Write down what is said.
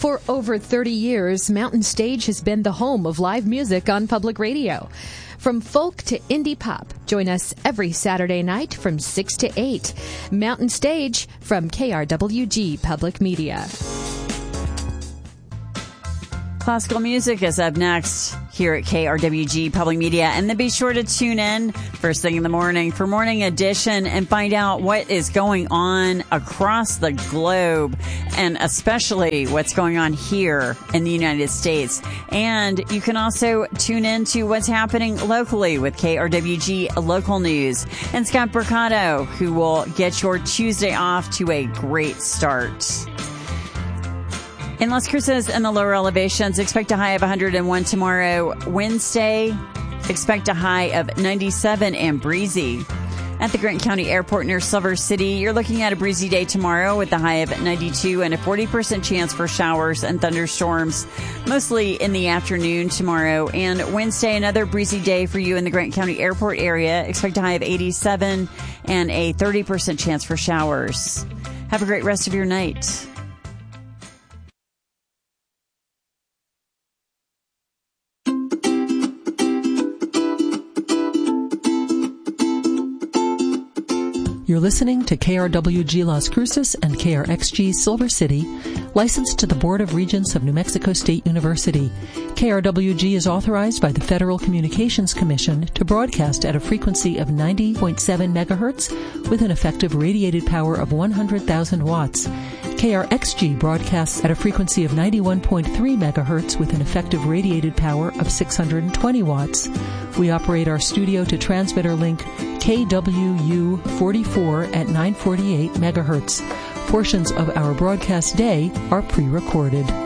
For over 30 years, Mountain Stage has been the home of live music on public radio. From folk to indie pop, join us every Saturday night from 6 to 8. Mountain Stage from KRWG Public Media. Classical music is up next here at KRWG Public Media. And then be sure to tune in first thing in the morning for Morning Edition and find out what is going on across the globe and especially what's going on here in the United States. And you can also tune in to what's happening locally with KRWG Local News and Scott Bercato, who will get your Tuesday off to a great start. In Las Cruces and the lower elevations, expect a high of 101 tomorrow. Wednesday, expect a high of 97 and breezy. At the Grant County Airport near Silver City, you're looking at a breezy day tomorrow with a high of 92 and a 40% chance for showers and thunderstorms, mostly in the afternoon tomorrow. And Wednesday, another breezy day for you in the Grant County Airport area. Expect a high of 87 and a 30% chance for showers. Have a great rest of your night. You're listening to KRWG Las Cruces and KRXG Silver City, licensed to the Board of Regents of New Mexico State University. KRWG is authorized by the Federal Communications Commission to broadcast at a frequency of 90.7 megahertz with an effective radiated power of 100,000 watts. KRXG broadcasts at a frequency of 91.3 megahertz with an effective radiated power of 620 watts. We operate our studio to transmitter link KWU 44 at 948 megahertz. Portions of our broadcast day are pre-recorded.